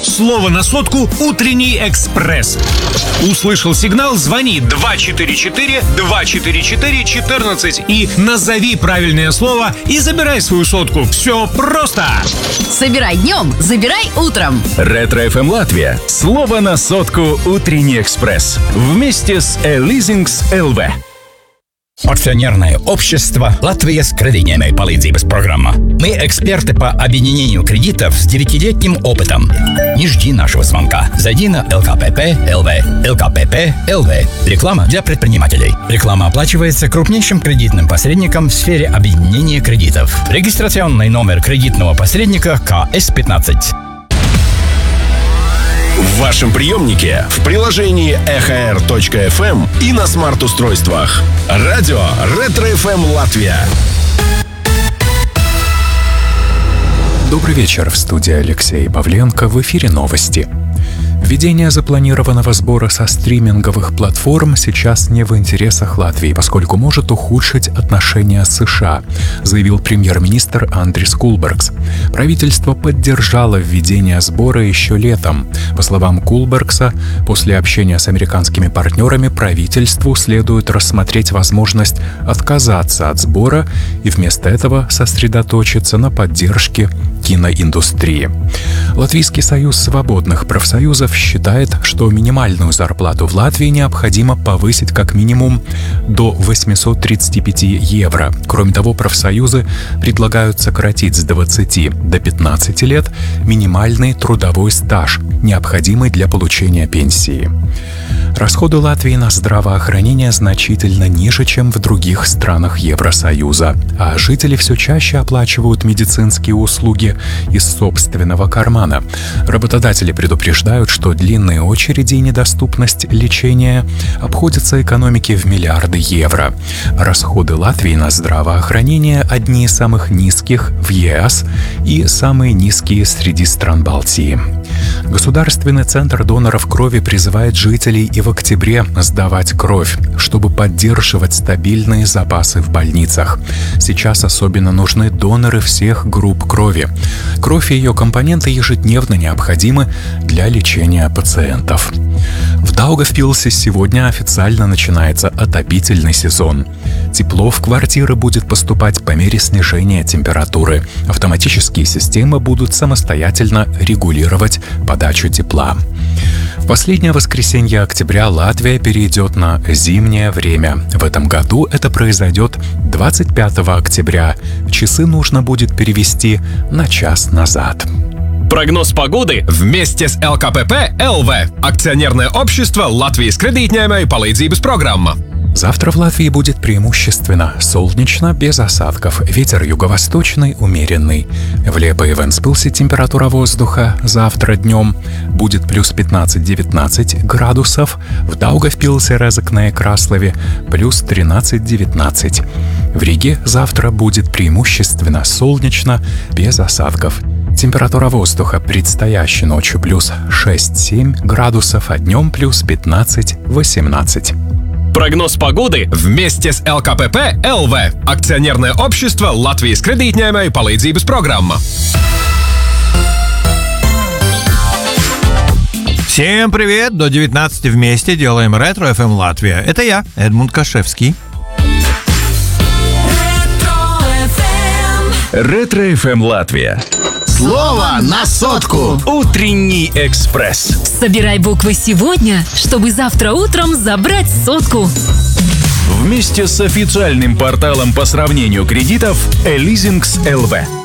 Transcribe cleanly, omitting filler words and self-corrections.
Слово на сотку «Утренний экспресс». Услышал сигнал? Звони 244-244-14 и назови правильное слово и забирай свою сотку. Все просто. Собирай днем, забирай утром. Ретро-ФМ Латвия. Слово на сотку «Утренний экспресс». Вместе с Leasings LV. Акционерное общество «Латвия с кредитной palīdzības программа». Мы эксперты по объединению кредитов с 9-летним опытом. Не жди нашего звонка. Зайди на ЛКПП.ЛВ. ЛКПП.ЛВ. Реклама для предпринимателей. Реклама оплачивается крупнейшим кредитным посредником в сфере объединения кредитов. Регистрационный номер кредитного посредника КС-15. В вашем приемнике, в приложении ekr.fm и на смарт-устройствах. Радио Ретро-ФМ Латвия. Добрый вечер, в студии Алексей Павленко, в эфире новости. Введение запланированного сбора со стриминговых платформ сейчас не в интересах Латвии, поскольку может ухудшить отношения с США, заявил премьер-министр Андрис Кулбергс. Правительство поддержало введение сбора еще летом. По словам Кулбергса, после общения с американскими партнерами правительству следует рассмотреть возможность отказаться от сбора и вместо этого сосредоточиться на поддержке киноиндустрии. Латвийский союз свободных профсоюзов считает, что минимальную зарплату в Латвии необходимо повысить как минимум до 835 евро. Кроме того, профсоюзы предлагают сократить с 20 до 15 лет минимальный трудовой стаж, необходимый для получения пенсии. Расходы Латвии на здравоохранение значительно ниже, чем в других странах Евросоюза, а жители все чаще оплачивают медицинские услуги из собственного кармана. Работодатели предупреждают, что длинные очереди и недоступность лечения обходятся экономике в миллиарды евро. Расходы Латвии на здравоохранение одни из самых низких в ЕС и самые низкие среди стран Балтии. Государственный центр доноров крови призывает жителей и в октябре сдавать кровь, чтобы поддерживать стабильные запасы в больницах. Сейчас особенно нужны доноры всех групп крови. Кровь и ее компоненты ежедневно необходимы для лечения пациентов. В Даугавпилсе сегодня официально начинается отопительный сезон. Тепло в квартиры будет поступать по мере снижения температуры. Автоматические системы будут самостоятельно регулировать подачу тепла. В последнее воскресенье октября Латвия перейдет на зимнее время. В этом году это произойдет 25 октября. Часы нужно будет перевести на час назад. Прогноз погоды вместе с ЛКПП.ЛВ. Акционерное общество Латвии с кредитной palīdzības программа. Завтра в Латвии будет преимущественно солнечно, без осадков. Ветер юго-восточный, умеренный. В Лепо и Вентспилсе температура воздуха завтра днем будет плюс 15-19 градусов. В Даугавпилсе, Резекне и Краслове плюс 13-19. В Риге завтра будет преимущественно солнечно, без осадков. Температура воздуха предстоящей ночью плюс 6-7 градусов, а днем плюс 15-18. Прогноз погоды вместе с ЛКПП.ЛВ. Акционерное общество Латвии с кредитной palīdzības программа. Всем привет! До 19 вместе делаем Ретро-ФМ Латвия. Это я, Эдмунд Кашевский. Ретро-ФМ Латвия. Слово на сотку. Утренний экспресс. Собирай буквы сегодня, чтобы завтра утром забрать сотку. Вместе с официальным порталом по сравнению кредитов Leasings LV.